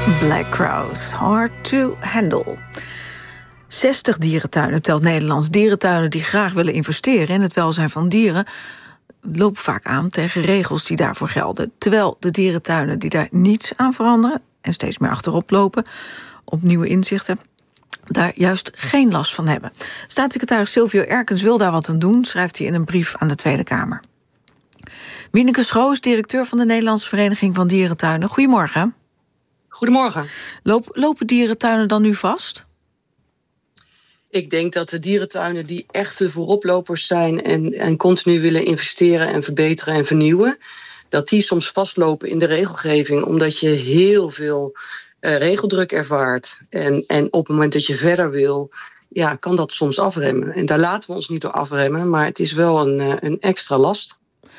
Black Crowes, Hard to Handle. 60 dierentuinen telt Nederlands. Dierentuinen die graag willen investeren in het welzijn van dieren lopen vaak aan tegen regels die daarvoor gelden. Terwijl de dierentuinen die daar niets aan veranderen en steeds meer achterop lopen op nieuwe inzichten, daar juist geen last van hebben. Staatssecretaris Silvio Erkens wil daar wat aan doen, schrijft hij in een brief aan de Tweede Kamer. Wieneke Schroos, directeur van de Nederlandse Vereniging van Dierentuinen. Goedemorgen. Goedemorgen. Lopen dierentuinen dan nu vast? Ik denk dat de dierentuinen die echte vooroplopers zijn en continu willen investeren en verbeteren en vernieuwen, dat die soms vastlopen in de regelgeving, omdat je heel veel regeldruk ervaart. En op het moment dat je verder wil, ja, kan dat soms afremmen. En daar laten we ons niet door afremmen, maar het is wel een extra last.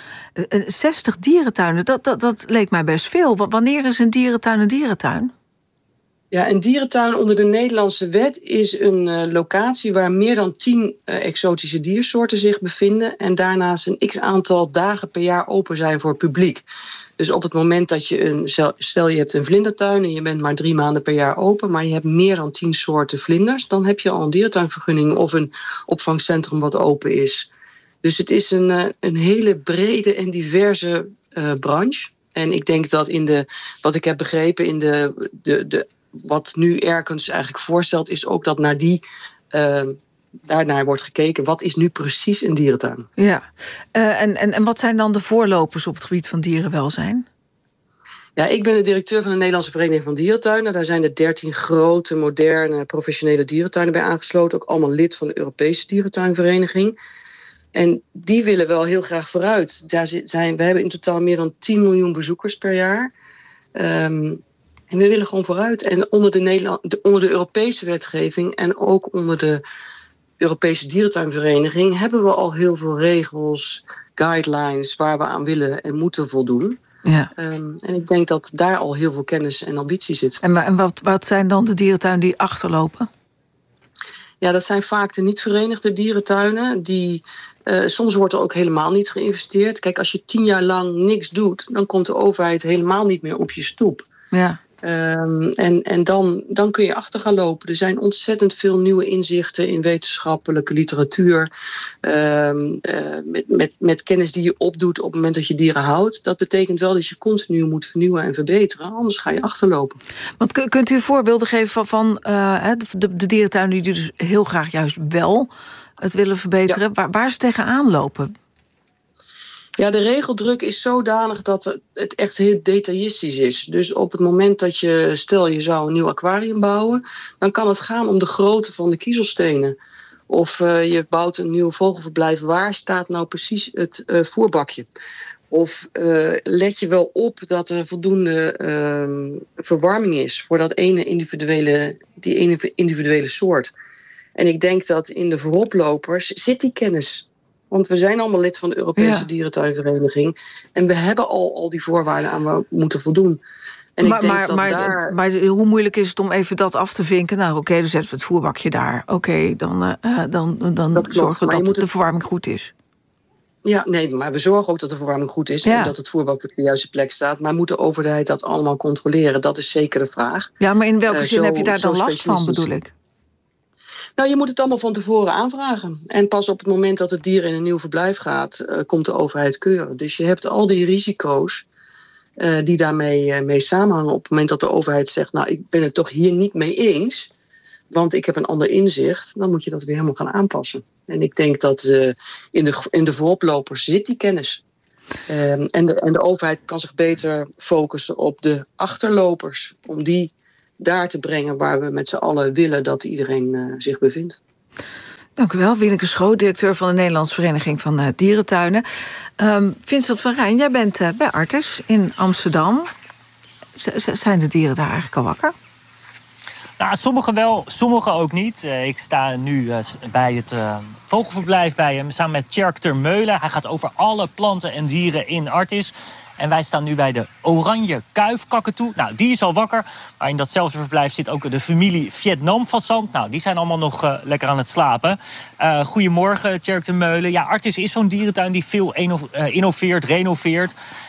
60 dierentuinen, dat leek mij best veel. Wanneer is een dierentuin een dierentuin? Ja, een dierentuin onder de Nederlandse wet is een locatie waar meer dan 10 exotische diersoorten zich bevinden en daarnaast een x-aantal dagen per jaar open zijn voor het publiek. Dus op het moment dat je stel je hebt een vlindertuin en je bent maar 3 maanden per jaar open, maar je hebt meer dan 10 soorten vlinders, dan heb je al een dierentuinvergunning of een opvangcentrum wat open is. Dus het is een hele brede en diverse branche. En ik denk dat wat ik heb begrepen in de wat nu Erkens eigenlijk voorstelt, is ook dat daarnaar wordt gekeken. Wat is nu precies een dierentuin? Ja, en wat zijn dan de voorlopers op het gebied van dierenwelzijn? Ja, ik ben de directeur van de Nederlandse Vereniging van Dierentuinen. Daar zijn er 13 grote, moderne, professionele dierentuinen bij aangesloten. Ook allemaal lid van de Europese Dierentuinvereniging. En die willen wel heel graag vooruit. We hebben in totaal meer dan 10 miljoen bezoekers per jaar. En we willen gewoon vooruit. En onder de Europese wetgeving en ook onder de Europese Dierentuinvereniging hebben we al heel veel regels, guidelines waar we aan willen en moeten voldoen. Ja. En ik denk dat daar al heel veel kennis en ambitie zit. En wat zijn dan de dierentuinen die achterlopen? Ja, dat zijn vaak de niet verenigde dierentuinen. Soms wordt er ook helemaal niet geïnvesteerd. Kijk, als je 10 jaar lang niks doet, dan komt de overheid helemaal niet meer op je stoep. Ja. En dan kun je achter gaan lopen. Er zijn ontzettend veel nieuwe inzichten in wetenschappelijke literatuur. Met kennis die je opdoet op het moment dat je dieren houdt. Dat betekent wel dat je continu moet vernieuwen en verbeteren. Anders ga je achterlopen. Want kunt u voorbeelden geven van de dierentuinen die dus heel graag juist wel het willen verbeteren? Ja. Waar ze tegenaan lopen? Ja, de regeldruk is zodanig dat het echt heel detailistisch is. Dus op het moment dat je zou een nieuw aquarium bouwen, dan kan het gaan om de grootte van de kiezelstenen. Of je bouwt een nieuw vogelverblijf, waar staat nou precies het voerbakje? Of let je wel op dat er voldoende verwarming is voor die ene individuele soort. En ik denk dat in de vooroplopers zit die kennis. Want we zijn allemaal lid van de Europese Dierentuinvereniging. En we hebben al die voorwaarden aan waar we moeten voldoen. En maar hoe moeilijk is het om even dat af te vinken? Nou, oké, dan zetten we het voerbakje daar. Oké, dan zorgen we dat de verwarming goed is. Ja, nee, maar we zorgen ook dat de verwarming goed is. En dat het voerbakje op de juiste plek staat. Maar moet de overheid dat allemaal controleren? Dat is zeker de vraag. Ja, maar in welke zin heb je daar dan last van, bedoel ik? Nou, je moet het allemaal van tevoren aanvragen. En pas op het moment dat het dier in een nieuw verblijf gaat, komt de overheid keuren. Dus je hebt al die risico's die daarmee mee samenhangen. Op het moment dat de overheid zegt, nou, ik ben het toch hier niet mee eens, want ik heb een ander inzicht, dan moet je dat weer helemaal gaan aanpassen. En ik denk dat in de vooroplopers zit die kennis. En de overheid kan zich beter focussen op de achterlopers, om die daar te brengen waar we met z'n allen willen dat iedereen zich bevindt. Dank u wel, Wieneke Schroos, directeur van de Nederlandse Vereniging van Dierentuinen. Vincent van Rijn, jij bent bij Artis in Amsterdam. Zijn de dieren daar eigenlijk al wakker? Nou, sommigen wel, sommigen ook niet. Ik sta nu bij het vogelverblijf bij hem, samen met Tjerk Termeulen. Hij gaat over alle planten en dieren in Artis. En wij staan nu bij de oranje kuifkakatoe. Nou, die is al wakker. Maar in datzelfde verblijf zit ook de familie Vietnam-fazant. Nou, die zijn allemaal nog lekker aan het slapen. Goedemorgen, Tjerk Termeulen. Ja, Artis is zo'n dierentuin die veel innoveert, renoveert.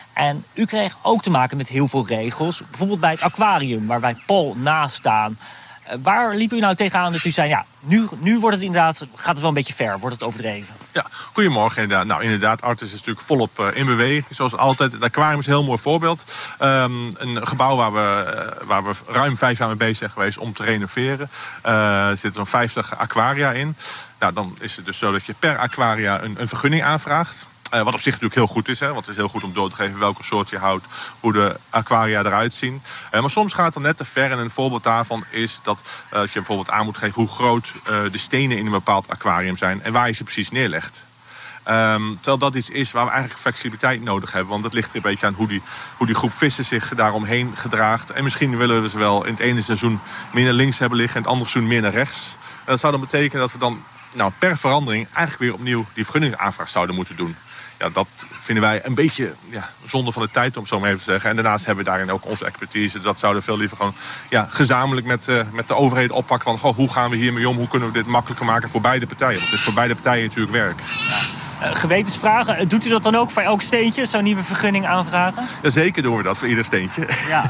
En u kreeg ook te maken met heel veel regels. Bijvoorbeeld bij het aquarium, waar wij Paul naast staan. Waar liep u nou tegenaan dat u zei, ja, nu wordt het inderdaad, gaat het wel een beetje ver, wordt het overdreven? Ja, goedemorgen inderdaad. Nou inderdaad, Artis is natuurlijk volop in beweging. Zoals altijd, het aquarium is een heel mooi voorbeeld. Een gebouw waar we ruim 5 jaar mee bezig zijn geweest om te renoveren. Er zitten zo'n 50 aquaria in. Nou, dan is het dus zo dat je per aquaria een vergunning aanvraagt. Wat op zich natuurlijk heel goed is, hè, want het is heel goed om door te geven welke soort je houdt, hoe de aquaria eruit zien. Maar soms gaat het dan net te ver en een voorbeeld daarvan is dat je bijvoorbeeld aan moet geven hoe groot de stenen in een bepaald aquarium zijn en waar je ze precies neerlegt. Terwijl dat iets is waar we eigenlijk flexibiliteit nodig hebben. Want het ligt er een beetje aan hoe die groep vissen zich daaromheen gedraagt. En misschien willen we ze wel in het ene seizoen meer naar links hebben liggen en het andere seizoen meer naar rechts. En dat zou dan betekenen dat we dan per verandering eigenlijk weer opnieuw die vergunningsaanvraag zouden moeten doen. Ja, dat vinden wij een beetje zonde van de tijd, om het zo maar even te zeggen. En daarnaast hebben we daarin ook onze expertise. Dat zouden we veel liever gewoon gezamenlijk met de overheden oppakken van hoe gaan we hiermee om? Hoe kunnen we dit makkelijker maken voor beide partijen? Want het is voor beide partijen natuurlijk werk. Ja. Gewetensvragen, doet u dat dan ook voor elk steentje, zo'n nieuwe vergunning aanvragen? Ja, zeker doen we dat voor ieder steentje.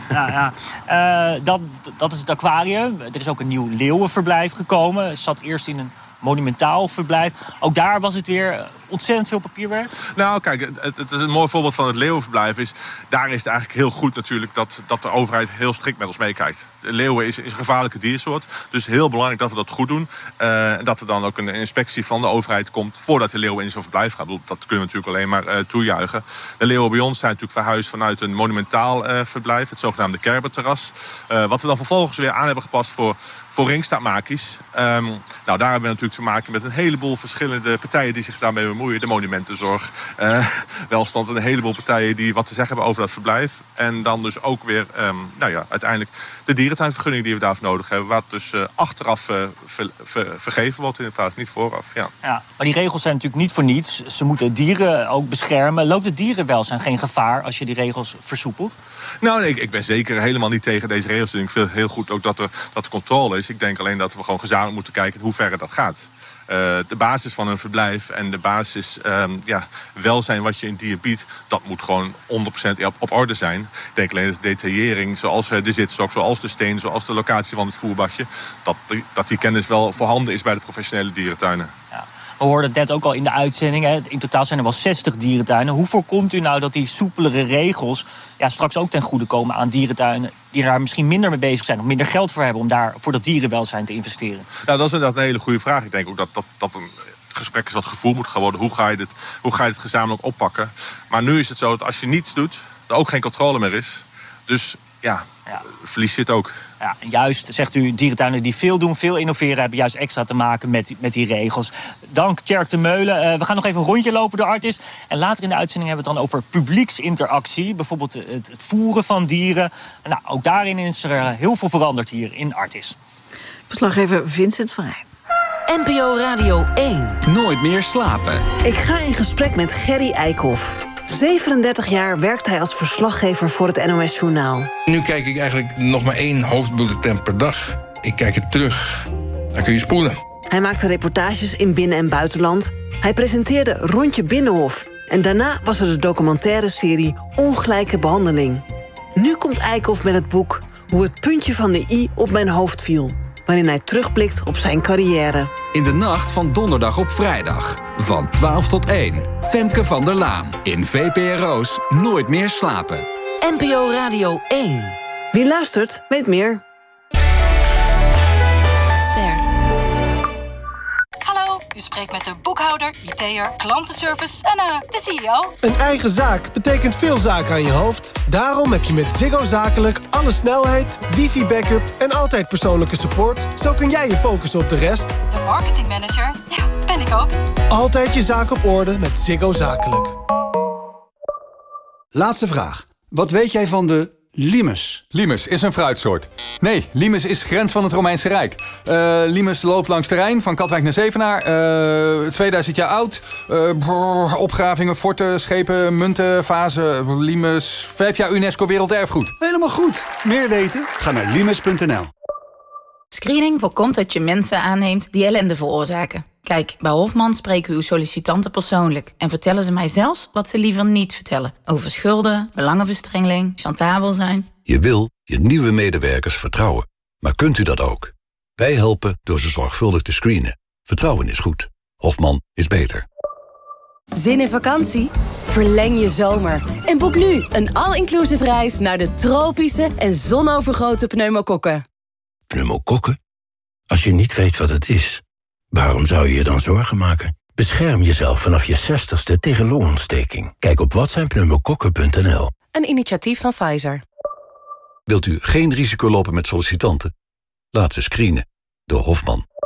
Dat is het aquarium. Er is ook een nieuw leeuwenverblijf gekomen. Het zat eerst in een monumentaal verblijf. Ook daar was het weer ontzettend veel papierwerk. Nou, kijk, het is een mooi voorbeeld van het leeuwenverblijf. Daar is het eigenlijk heel goed natuurlijk dat de overheid heel strikt met ons meekijkt. De leeuwen is een gevaarlijke diersoort. Dus heel belangrijk dat we dat goed doen. En dat er dan ook een inspectie van de overheid komt voordat de leeuwen in zo'n verblijf gaat. Dat kunnen we natuurlijk alleen maar toejuichen. De leeuwen bij ons zijn natuurlijk verhuisd vanuit een monumentaal verblijf. Het zogenaamde Kerberterras. Wat we dan vervolgens weer aan hebben gepast voor ringstaatmakies. Daar hebben we natuurlijk te maken met een heleboel verschillende partijen die zich daarmee bemoeien. De monumentenzorg, welstand en een heleboel partijen die wat te zeggen hebben over dat verblijf. En dan dus ook weer uiteindelijk de dierentuinvergunning die we daarvoor nodig hebben. Wat dus achteraf vergeven wordt in de plaats, niet vooraf. Ja, maar die regels zijn natuurlijk niet voor niets. Ze moeten dieren ook beschermen. Loopt het dierenwelzijn geen gevaar als je die regels versoepelt? Nou, nee, ik ben zeker helemaal niet tegen deze regels. Ik vind heel goed ook dat er controle is. Ik denk alleen dat we gewoon gezamenlijk moeten kijken in hoeverre dat gaat. De basis van een verblijf en de basis welzijn wat je een dier biedt, dat moet gewoon 100% op orde zijn. Ik denk alleen dat de detaillering, zoals de zitstok, zoals de steen, zoals de locatie van het voerbadje, dat die kennis wel voorhanden is bij de professionele dierentuinen. Ja. We hoorden het net ook al in de uitzending. Hè. In totaal zijn er wel 60 dierentuinen. Hoe voorkomt u nou dat die soepelere regels straks ook ten goede komen aan dierentuinen die daar misschien minder mee bezig zijn of minder geld voor hebben om daar voor dat dierenwelzijn te investeren? Nou, dat is inderdaad een hele goede vraag. Ik denk ook dat een gesprek is wat gevoerd moet gaan worden. Hoe ga je het gezamenlijk oppakken? Maar nu is het zo dat als je niets doet, er ook geen controle meer is. Dus verlies je het ook. Ja, en juist, zegt u, dierentuinen die veel doen, veel innoveren, hebben juist extra te maken met die regels. Dank, Tjerk de Meulen. We gaan nog even een rondje lopen door Artis. En later in de uitzending hebben we het dan over publieksinteractie. Bijvoorbeeld het voeren van dieren. Nou, ook daarin is er heel veel veranderd hier in Artis. Verslaggever Vincent van Rijn. NPO Radio 1. Nooit meer slapen. Ik ga in gesprek met Gerry Eikhoff. 37 jaar werkt hij als verslaggever voor het NOS-journaal. Nu kijk ik eigenlijk nog maar 1 hoofdbulletin per dag. Ik kijk het terug. Dan kun je spoelen. Hij maakte reportages in binnen- en buitenland. Hij presenteerde Rondje Binnenhof. En daarna was er de documentaire serie Ongelijke Behandeling. Nu komt Eikhoff met het boek Hoe het puntje van de i op mijn hoofd viel, waarin hij terugblikt op zijn carrière. In de nacht van donderdag op vrijdag. Van 12 tot 1. Femke van der Laan. In VPRO's Nooit meer slapen. NPO Radio 1. Wie luistert, weet meer. Ster. Hallo, u spreekt met de boekhouder, IT'er, klantenservice en de CEO. Een eigen zaak betekent veel zaken aan je hoofd. Daarom heb je met Ziggo Zakelijk alle snelheid, wifi-backup en altijd persoonlijke support. Zo kun jij je focussen op de rest. De marketingmanager, ja, ben ik ook. Altijd je zaak op orde met Ziggo Zakelijk. Laatste vraag. Wat weet jij van de limes? Limes is een fruitsoort. Nee, limes is grens van het Romeinse Rijk. Limes loopt langs de Rijn, van Katwijk naar Zevenaar. 2000 jaar oud. Opgravingen, forten, schepen, munten, vazen. Limes, 5 jaar UNESCO Werelderfgoed. Helemaal goed. Meer weten? Ga naar limes.nl. Screening voorkomt dat je mensen aanneemt die ellende veroorzaken. Kijk, bij Hofman spreken uw sollicitanten persoonlijk en vertellen ze mij zelfs wat ze liever niet vertellen. Over schulden, belangenverstrengeling, chantabel zijn. Je wil je nieuwe medewerkers vertrouwen. Maar kunt u dat ook? Wij helpen door ze zorgvuldig te screenen. Vertrouwen is goed. Hofman is beter. Zin in vakantie? Verleng je zomer en boek nu een all-inclusive reis naar de tropische en zonovergoten pneumokokken. Pneumokokken? Als je niet weet wat het is, waarom zou je je dan zorgen maken? Bescherm jezelf vanaf je 60ste tegen longontsteking. Kijk op watzijnpneumokokken.nl. Een initiatief van Pfizer. Wilt u geen risico lopen met sollicitanten? Laat ze screenen door Hofman.